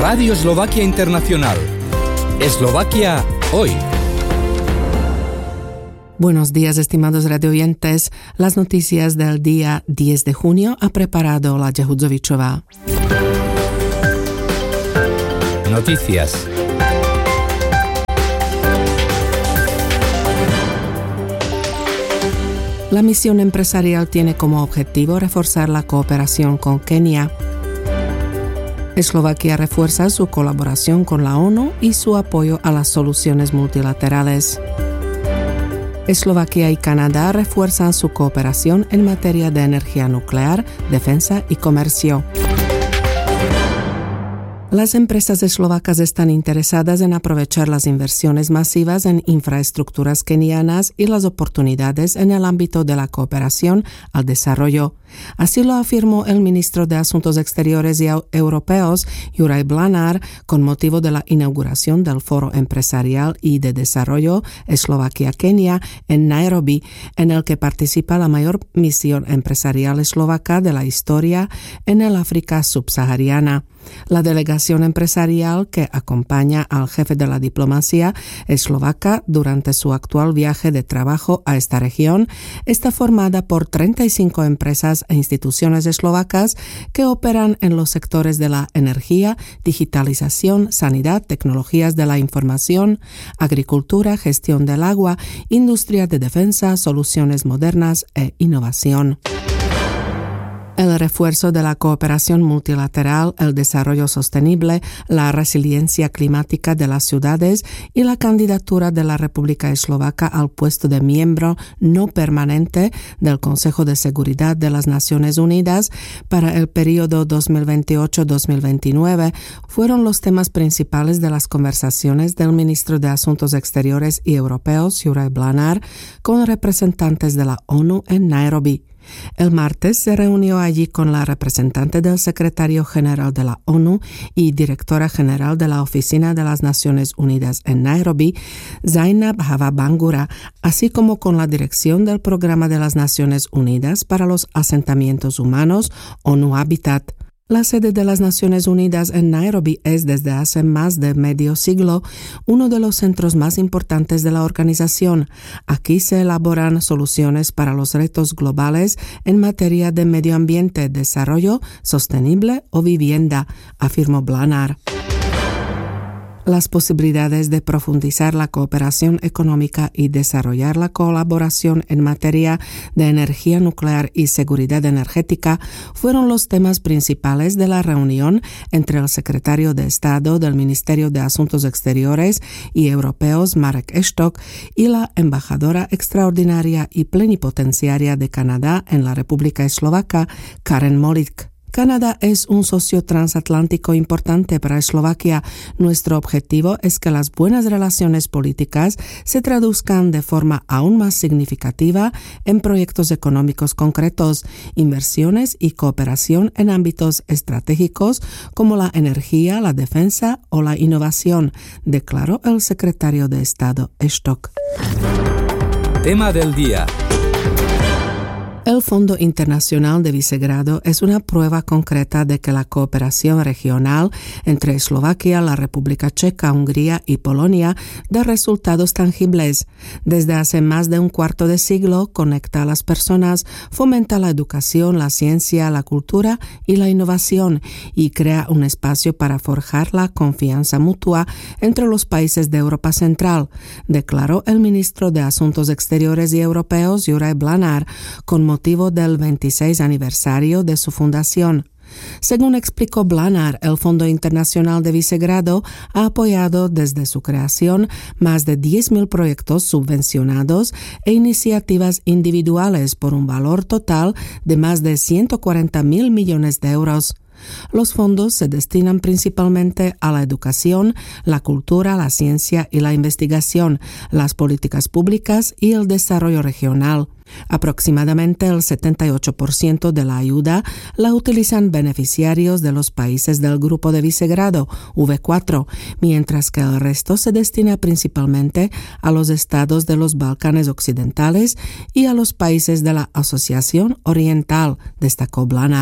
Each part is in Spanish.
Radio Eslovaquia Internacional. Eslovaquia hoy. Buenos días, estimados radioyentes. Las noticias del día 10 de junio ha preparado la Jehudzovičová. Noticias. La misión empresarial tiene como objetivo reforzar la cooperación con Kenia. Eslovaquia refuerza su colaboración con la ONU y su apoyo a las soluciones multilaterales. Eslovaquia y Canadá refuerzan su cooperación en materia de energía nuclear, defensa y comercio. Las empresas eslovacas están interesadas en aprovechar las inversiones masivas en infraestructuras kenianas y las oportunidades en el ámbito de la cooperación al desarrollo. Así lo afirmó el ministro de Asuntos Exteriores y Europeos, Juraj Blanár, con motivo de la inauguración del Foro Empresarial y de Desarrollo Eslovaquia-Kenia en Nairobi, en el que participa la mayor misión empresarial eslovaca de la historia en el África subsahariana. La delegación empresarial que acompaña al jefe de la diplomacia eslovaca durante su actual viaje de trabajo a esta región está formada por 35 empresas e instituciones eslovacas que operan en los sectores de la energía, digitalización, sanidad, tecnologías de la información, agricultura, gestión del agua, industria de defensa, soluciones modernas e innovación. El refuerzo de la cooperación multilateral, el desarrollo sostenible, la resiliencia climática de las ciudades y la candidatura de la República Eslovaca al puesto de miembro no permanente del Consejo de Seguridad de las Naciones Unidas para el periodo 2028-2029 fueron los temas principales de las conversaciones del ministro de Asuntos Exteriores y Europeos, Juraj Blanár, con representantes de la ONU en Nairobi. El martes se reunió allí con la representante del secretario general de la ONU y directora general de la Oficina de las Naciones Unidas en Nairobi, Zainab Hava Bangura, así como con la dirección del Programa de las Naciones Unidas para los Asentamientos Humanos, ONU Habitat. La sede de las Naciones Unidas en Nairobi es desde hace más de medio siglo uno de los centros más importantes de la organización. Aquí se elaboran soluciones para los retos globales en materia de medio ambiente, desarrollo sostenible o vivienda, afirmó Blanár. Las posibilidades de profundizar la cooperación económica y desarrollar la colaboración en materia de energía nuclear y seguridad energética fueron los temas principales de la reunión entre el secretario de Estado del Ministerio de Asuntos Exteriores y Europeos, Marek Eštok, y la embajadora extraordinaria y plenipotenciaria de Canadá en la República Eslovaca, Karen Molik. Canadá es un socio transatlántico importante para Eslovaquia. Nuestro objetivo es que las buenas relaciones políticas se traduzcan de forma aún más significativa en proyectos económicos concretos, inversiones y cooperación en ámbitos estratégicos como la energía, la defensa o la innovación, declaró el secretario de Estado Eštok. Tema del día. El Fondo Internacional de Visegrado es una prueba concreta de que la cooperación regional entre Eslovaquia, la República Checa, Hungría y Polonia da resultados tangibles. Desde hace más de un cuarto de siglo conecta a las personas, fomenta la educación, la ciencia, la cultura y la innovación y crea un espacio para forjar la confianza mutua entre los países de Europa Central, declaró el ministro de Asuntos Exteriores y Europeos, Juraj Blanár, con motivo del 26 aniversario de su fundación. Según explicó Blanár, el Fondo Internacional de Visegrado ha apoyado desde su creación más de 10.000 proyectos subvencionados e iniciativas individuales por un valor total de más de 140.000 millones de euros. Los fondos se destinan principalmente a la educación, la cultura, la ciencia y la investigación, las políticas públicas y el desarrollo regional. Aproximadamente el 78% de la ayuda la utilizan beneficiarios de los países del Grupo de Visegrado, V4, mientras que el resto se destina principalmente a los estados de los Balcanes Occidentales y a los países de la Asociación Oriental, destacó Blanár.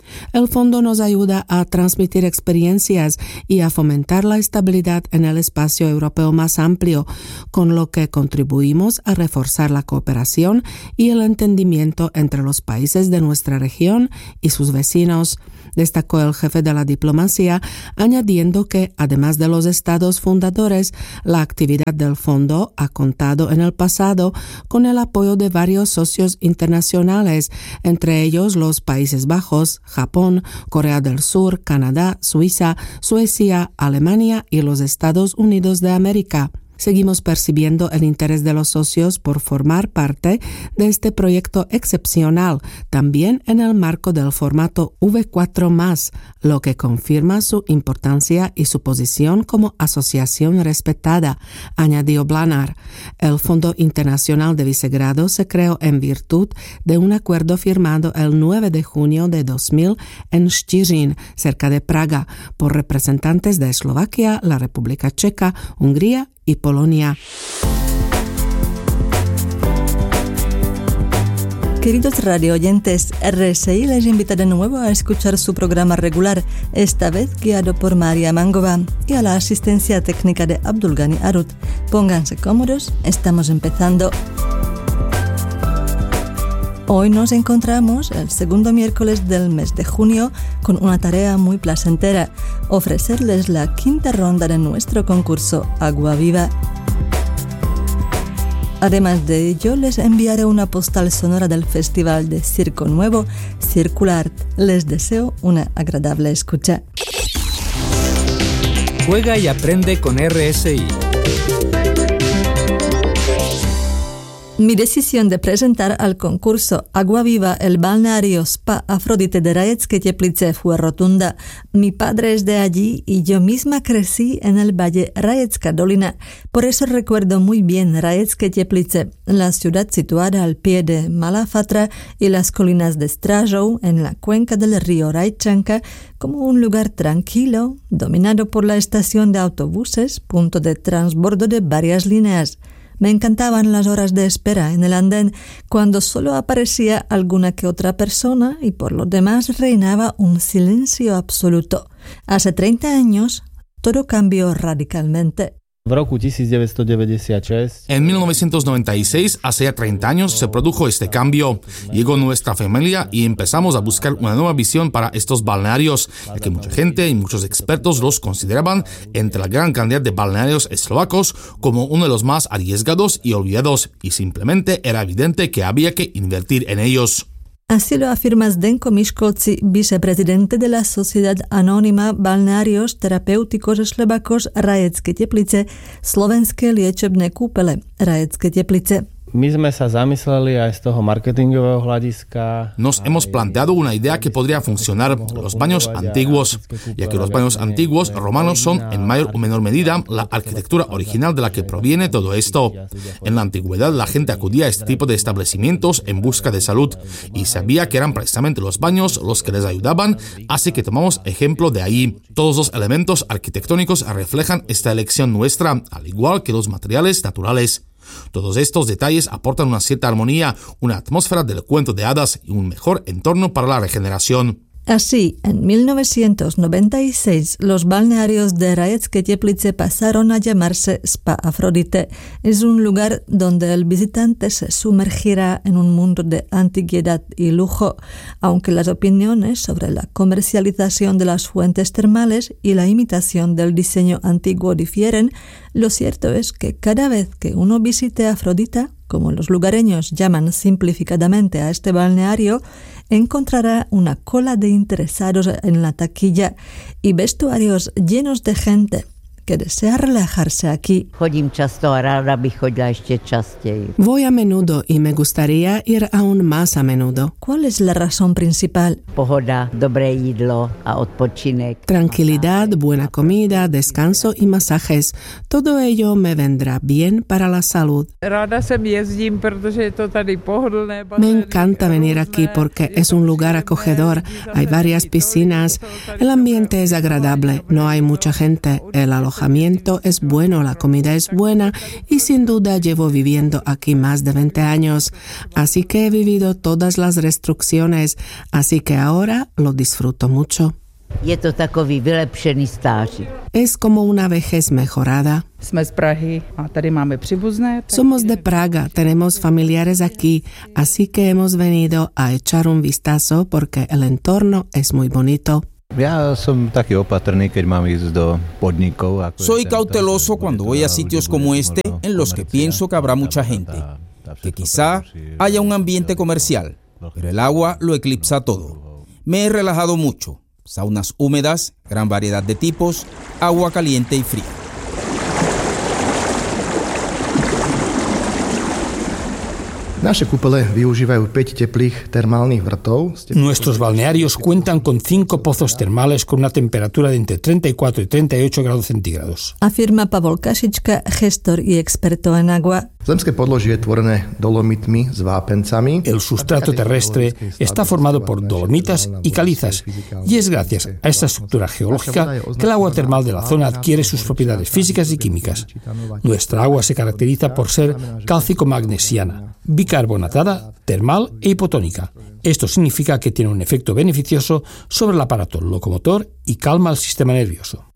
El fondo nos ayuda a transmitir experiencias y a fomentar la estabilidad en el espacio europeo más amplio, con lo que contribuimos a reforzar la cooperación y el entendimiento entre los países de nuestra región y sus vecinos, destacó el jefe de la diplomacia, añadiendo que, además de los estados fundadores, la actividad del fondo ha contado en el pasado con el apoyo de varios socios internacionales, entre ellos los Países Bajos, Japón, Corea del Sur, Canadá, Suiza, Suecia, Alemania y los Estados Unidos de América. Seguimos percibiendo el interés de los socios por formar parte de este proyecto excepcional, también en el marco del formato V4+, lo que confirma su importancia y su posición como asociación respetada, añadió Blanár. El Fondo Internacional de Visegrado se creó en virtud de un acuerdo firmado el 9 de junio de 2000 en Štiřín, cerca de Praga, por representantes de Eslovaquia, la República Checa, Hungría y Polonia. Queridos radioyentes, RSI les invita de nuevo a escuchar su programa regular, esta vez guiado por María Mangova y a la asistencia técnica de Abdulgani Arut. Pónganse cómodos, estamos empezando. Hoy nos encontramos el segundo miércoles del mes de junio con una tarea muy placentera, ofrecerles la quinta ronda de nuestro concurso Agua Viva. Además de ello, les enviaré una postal sonora del Festival de Circo Nuevo, Circulart. Les deseo una agradable escucha. Juega y aprende con RSI. Mi decisión de presentar al concurso Agua Viva el balneario Spa Afrodite de Rajecké Teplice fue rotunda. Mi padre es de allí y yo misma crecí en el valle Rajecká Dolina. Por eso recuerdo muy bien Rajecké Teplice, la ciudad situada al pie de Malá Fatra y las colinas de Strážov en la cuenca del río Rajčanka, como un lugar tranquilo, dominado por la estación de autobuses, punto de transbordo de varias líneas. Me encantaban las horas de espera en el andén, cuando solo aparecía alguna que otra persona y por lo demás reinaba un silencio absoluto. Hace 30 años, todo cambió radicalmente. En 1996, hace ya 30 años, se produjo este cambio. Llegó nuestra familia y empezamos a buscar una nueva visión para estos balnearios, ya que mucha gente y muchos expertos los consideraban, entre la gran cantidad de balnearios eslovacos, como uno de los más arriesgados y olvidados, y simplemente era evidente que había que invertir en ellos. Así lo afirma Zdenko Miškolci, vicepresidente de la Sociedad Anónima Balnearios Terapeuticos Eslovakos Rajecké Teplice, Slovenské liečebné kúpele Rajecké Teplice. Nos hemos planteado una idea que podría funcionar, los baños antiguos, ya que los baños antiguos romanos son en mayor o menor medida la arquitectura original de la que proviene todo esto. En la antigüedad la gente acudía a este tipo de establecimientos en busca de salud y sabía que eran precisamente los baños los que les ayudaban, así que tomamos ejemplo de ahí. Todos los elementos arquitectónicos reflejan esta elección nuestra, al igual que los materiales naturales. Todos estos detalles aportan una cierta armonía, una atmósfera del cuento de hadas y un mejor entorno para la regeneración. Así, en 1996, los balnearios de Rajecké Teplice pasaron a llamarse Spa Afrodite. Es un lugar donde el visitante se sumergirá en un mundo de antigüedad y lujo. Aunque las opiniones sobre la comercialización de las fuentes termales y la imitación del diseño antiguo difieren, lo cierto es que cada vez que uno visite Afrodita, como los lugareños llaman simplificadamente a este balneario, encontrará una cola de interesados en la taquilla y vestuarios llenos de gente que desea relajarse aquí. Voy a menudo y me gustaría ir aún más a menudo. ¿Cuál es la razón principal? Tranquilidad, buena comida, descanso y masajes. Todo ello me vendrá bien para la salud. Me encanta venir aquí porque es un lugar acogedor. Hay varias piscinas. El ambiente es agradable. No hay mucha gente. El alojamiento alojamiento es bueno, la comida es buena y sin duda llevo viviendo aquí más de 20 años. Así que he vivido todas las restricciones, así que ahora lo disfruto mucho. Es como una vejez mejorada. Somos de Praga, tenemos familiares aquí, así que hemos venido a echar un vistazo porque el entorno es muy bonito. Soy cauteloso cuando voy a sitios como este en los que pienso que habrá mucha gente, que quizá haya un ambiente comercial, pero el agua lo eclipsa todo. Me he relajado mucho. Saunas húmedas, gran variedad de tipos, agua caliente y fría. Nuestros balnearios cuentan con 5 pozos termales con una temperatura de entre 34 y 38 grados centígrados. Afirma Pavol Kašička, gestor y experto en agua. El sustrato terrestre está formado por dolomitas y calizas y es gracias a esta estructura geológica que el agua termal de la zona adquiere sus propiedades físicas y químicas. Nuestra agua se caracteriza por ser cálcico-magnesiana, bicarbonatada, termal e hipotónica. Esto significa que tiene un efecto beneficioso sobre el aparato locomotor y calma el sistema nervioso.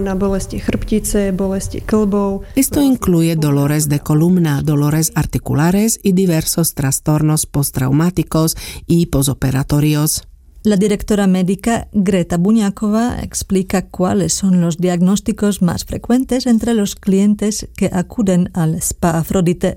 Esto incluye dolores de columna, dolores articulares y diversos trastornos postraumáticos y posoperatorios. La directora médica Greta Buňáková explica cuáles son los diagnósticos más frecuentes entre los clientes que acuden al Spa Afrodite.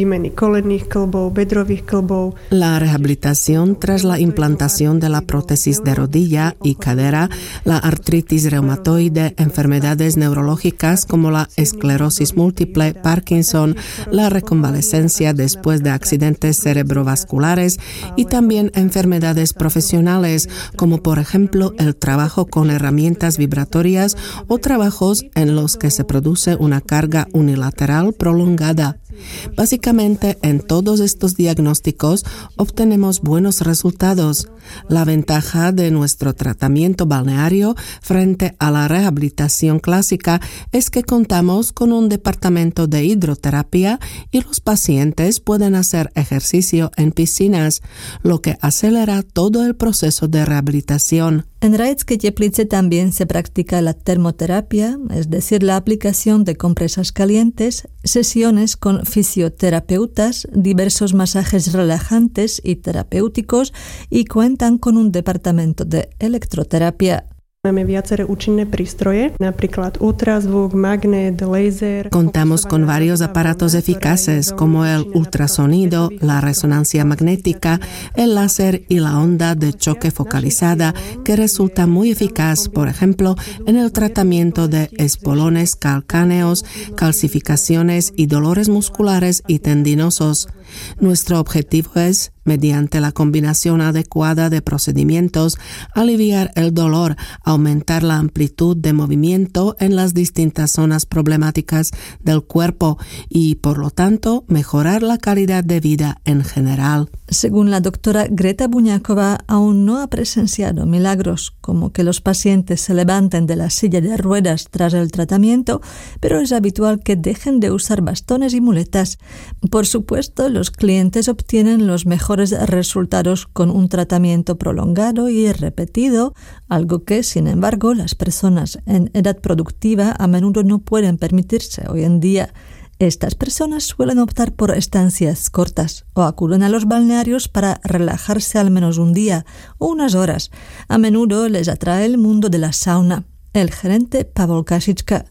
La rehabilitación tras la implantación de la prótesis de rodilla y cadera, la artritis reumatoide, enfermedades neurológicas como la esclerosis múltiple, Parkinson, la reconvalescencia después de accidentes cerebrovasculares y también enfermedades profesionales como por ejemplo el trabajo con herramientas vibratorias o trabajos en los que se produce una carga unilateral prolongada. Básicamente, en todos estos diagnósticos obtenemos buenos resultados. La ventaja de nuestro tratamiento balneario frente a la rehabilitación clásica es que contamos con un departamento de hidroterapia y los pacientes pueden hacer ejercicio en piscinas, lo que acelera todo el proceso de rehabilitación. En Rajecké Teplice también se practica la termoterapia, es decir, la aplicación de compresas calientes, sesiones con fisioterapeutas, diversos masajes relajantes y terapéuticos y cuentan con un departamento de electroterapia. Contamos con varios aparatos eficaces como el ultrasonido, la resonancia magnética, el láser y la onda de choque focalizada que resulta muy eficaz, por ejemplo, en el tratamiento de espolones calcáneos, calcificaciones y dolores musculares y tendinosos. Nuestro objetivo es, mediante la combinación adecuada de procedimientos, aliviar el dolor, aumentar la amplitud de movimiento en las distintas zonas problemáticas del cuerpo y, por lo tanto, mejorar la calidad de vida en general. Según la doctora Greta Buňáková, aún no ha presenciado milagros como que los pacientes se levanten de la silla de ruedas tras el tratamiento, pero es habitual que dejen de usar bastones y muletas. Por supuesto, los clientes obtienen los mejores resultados con un tratamiento prolongado y repetido, algo que, sin embargo, las personas en edad productiva a menudo no pueden permitirse hoy en día. Estas personas suelen optar por estancias cortas o acuden a los balnearios para relajarse al menos un día o unas horas. A menudo les atrae el mundo de la sauna. El gerente Pavol Kašička.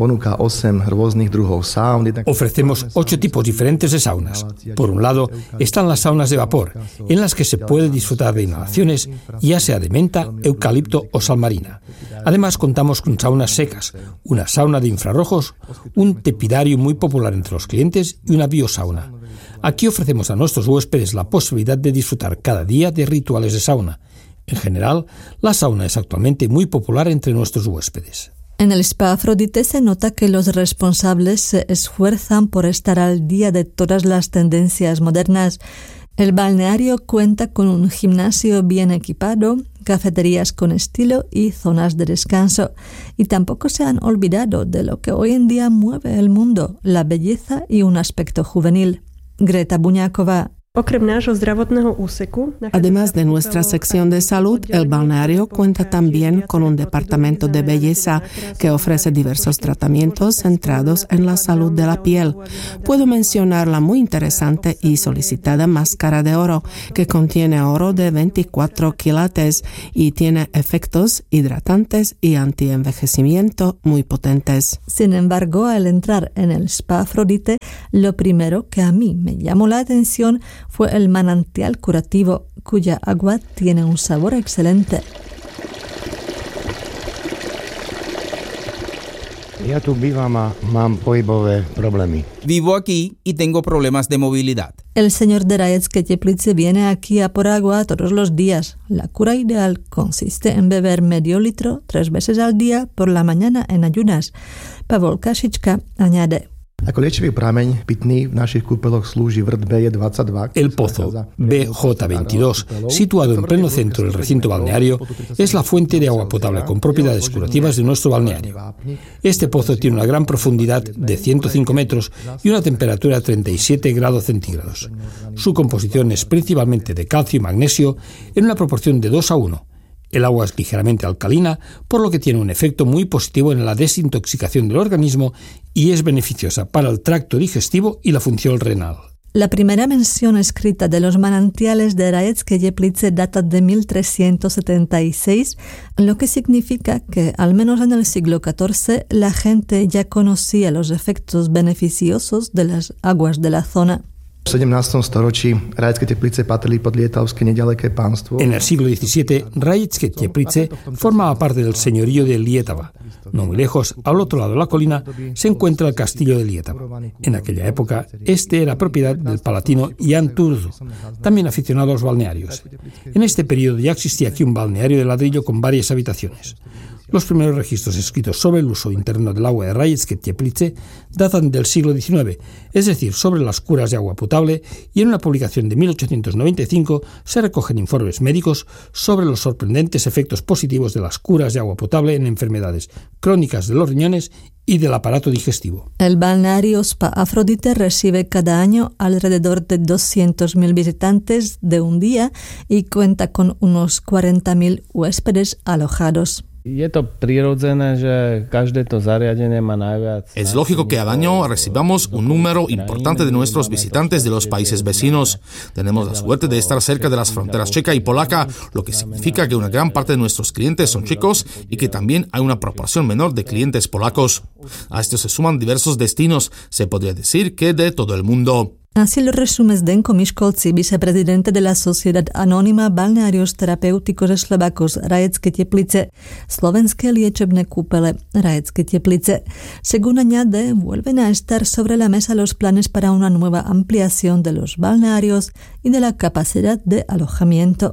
Ofrecemos 8 tipos diferentes de saunas. Por un lado, están las saunas de vapor, en las que se puede disfrutar de inhalaciones, ya sea de menta, eucalipto o sal marina. Además, contamos con saunas secas, una sauna de infrarrojos, un tepidario muy popular entre los clientes y una biosauna. Aquí ofrecemos a nuestros huéspedes la posibilidad de disfrutar cada día de rituales de sauna. En general, la sauna es actualmente muy popular entre nuestros huéspedes. En el Spa Afrodite se nota que los responsables se esfuerzan por estar al día de todas las tendencias modernas. El balneario cuenta con un gimnasio bien equipado, cafeterías con estilo y zonas de descanso. Y tampoco se han olvidado de lo que hoy en día mueve el mundo, la belleza y un aspecto juvenil. Greta Buňáková. Además de nuestra sección de salud, el balneario cuenta también con un departamento de belleza que ofrece diversos tratamientos centrados en la salud de la piel. Puedo mencionar la muy interesante y solicitada máscara de oro, que contiene oro de 24 quilates y tiene efectos hidratantes y antienvejecimiento muy potentes. Sin embargo, al entrar en el Spa Afrodite, lo primero que a mí me llamó la atención fue el manantial curativo, cuya agua tiene un sabor excelente. Vivo aquí y tengo problemas de movilidad. El señor de Rajecké Teplice viene aquí a por agua todos los días. La cura ideal consiste en beber medio litro 3 veces al día por la mañana en ayunas. Pavol Kašička añade. El pozo BJ22, situado en pleno centro del recinto balneario, es la fuente de agua potable con propiedades curativas de nuestro balneario. Este pozo tiene una gran profundidad de 105 metros y una temperatura de 37 grados centígrados. Su composición es principalmente de calcio y magnesio en una proporción de 2:1. El agua es ligeramente alcalina, por lo que tiene un efecto muy positivo en la desintoxicación del organismo y es beneficiosa para el tracto digestivo y la función renal. La primera mención escrita de los manantiales de Rajecké Teplice data de 1376, lo que significa que, al menos en el siglo XIV, la gente ya conocía los efectos beneficiosos de las aguas de la zona. En el siglo XVII, Rajecké Teplice formaba parte del señorío de Lietava. No muy lejos, al otro lado de la colina, se encuentra el castillo de Lietava. En aquella época, este era propiedad del palatino Jan Turdu, también aficionado a los balnearios. En este periodo ya existía aquí un balneario de ladrillo con varias habitaciones. Los primeros registros escritos sobre el uso interno del agua de Rajecké Teplice datan del siglo XIX, es decir, sobre las curas de agua potable, y en una publicación de 1895 se recogen informes médicos sobre los sorprendentes efectos positivos de las curas de agua potable en enfermedades crónicas de los riñones y del aparato digestivo. El balneario Spa Afrodite recibe cada año alrededor de 200.000 visitantes de un día y cuenta con unos 40.000 huéspedes alojados. Es lógico que cada año recibamos un número importante de nuestros visitantes de los países vecinos. Tenemos la suerte de estar cerca de las fronteras checa y polaca, lo que significa que una gran parte de nuestros clientes son checos y que también hay una proporción menor de clientes polacos. A esto se suman diversos destinos, se podría decir que de todo el mundo. Así lo resume Zdenko Miškolci, vicepresidente de la Sociedad Anónima Balnearios Terapeuticos Eslovakos Rajecké Teplice, slovenské liečebné kúpele Rajecké Teplice. Según añade, vuelven a estar sobre la mesa los planes para una nueva ampliación de los balnearios y de la capacidad de alojamiento.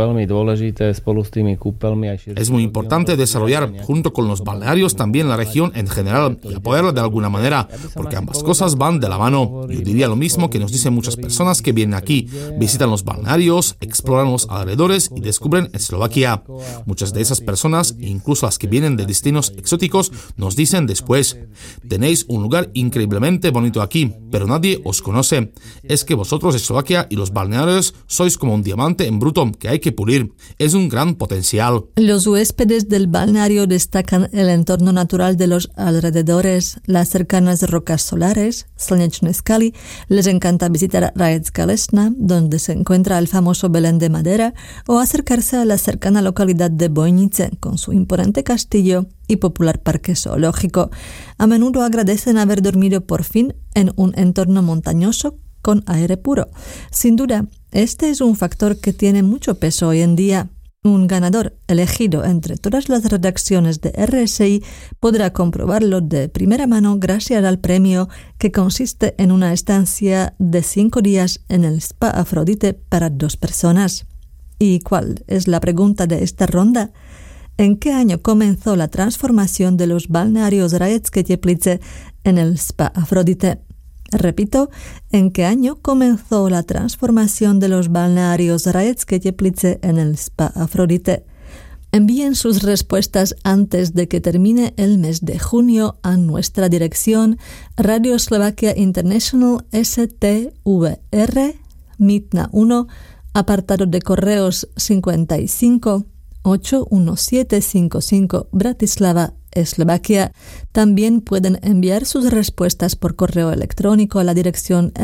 Es muy importante desarrollar junto con los balnearios también la región en general y apoyarla de alguna manera, porque ambas cosas van de la mano. Yo diría lo mismo que nos dicen muchas personas que vienen aquí, visitan los balnearios, exploran los alrededores y descubren Eslovaquia. Muchas de esas personas, incluso las que vienen de destinos exóticos, nos dicen después: tenéis un lugar increíblemente bonito aquí, pero nadie os conoce. Es que vosotros, Eslovaquia y los balnearios, sois como un diamante en bruto que hay que pulir. Es un gran potencial. Los huéspedes del balneario destacan el entorno natural de los alrededores, las cercanas rocas solares, Slnečné skaly. Les encanta visitar Rajecká Lesna, donde se encuentra el famoso Belén de madera, o acercarse a la cercana localidad de Bojnice, con su imponente castillo y popular parque zoológico. A menudo agradecen haber dormido por fin en un entorno montañoso con aire puro. Sin duda, este es un factor que tiene mucho peso hoy en día. Un ganador elegido entre todas las redacciones de RSI podrá comprobarlo de primera mano gracias al premio, que consiste en una estancia de 5 días en el Spa Afrodite para 2 personas. ¿Y cuál es la pregunta de esta ronda? ¿En qué año comenzó la transformación de los balnearios Rajecké Teplice en el Spa Afrodite? Repito, ¿en qué año comenzó la transformación de los balnearios Rajeckie Teplice en el Spa Afrodite? Envíen sus respuestas antes de que termine el mes de junio a nuestra dirección Radio Slovakia International STVR, Mitna 1, apartado de correos 55 81755 Bratislava, Eslovaquia. También pueden enviar sus respuestas por correo electrónico a la dirección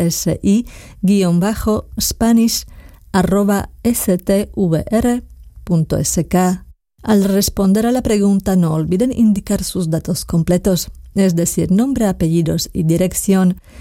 rsi-spanish@stvr.sk. Al responder a la pregunta, no olviden indicar sus datos completos, es decir, nombre, apellidos y dirección.